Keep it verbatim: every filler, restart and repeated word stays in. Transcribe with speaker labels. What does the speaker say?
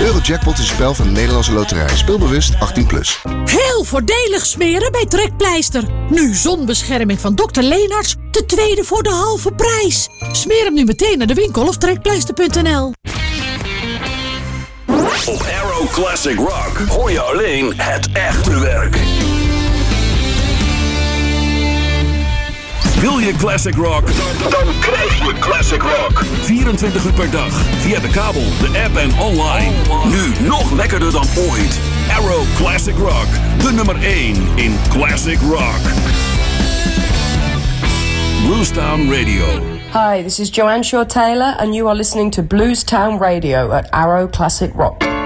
Speaker 1: Eurojackpot is een spel van de Nederlandse Loterij. Speel bewust achttien plus.
Speaker 2: Heel voordelig smeren bij Trekpleister. Nu zonbescherming van dokter Leenaerts. De tweede voor de halve prijs. Smeer hem nu meteen naar de winkel of trekpleister punt n l.
Speaker 3: Op Arrow Classic Rock hoor je alleen het echte werk. Wil je Classic Rock? Dan krijg je Classic Rock. vierentwintig uur per dag. Via de kabel, de app en online. Nu nog lekkerder dan ooit. Arrow Classic Rock. De nummer één in Classic Rock. Bluestown Radio.
Speaker 4: Hi, this is Joanne Shaw Taylor and you are listening to Bluestown Radio at Arrow Classic Rock.